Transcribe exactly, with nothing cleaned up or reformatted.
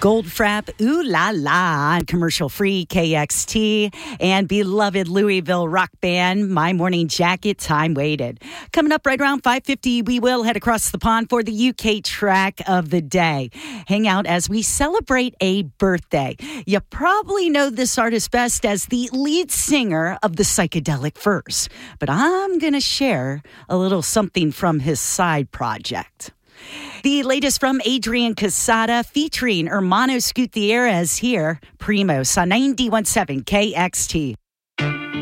Goldfrapp, Ooh La La, on commercial-free K X T, and beloved Louisville rock band, My Morning Jacket, Time Waited. Coming up right around five fifty, we will head across the pond for the U K track of the day. Hang out as we celebrate a birthday. You probably know this artist best as the lead singer of the Psychedelic Furs, but I'm going to share a little something from his side project. The latest from Adrian Casada featuring Hermanos Gutierrez here, Primos on ninety-one point seven K X T.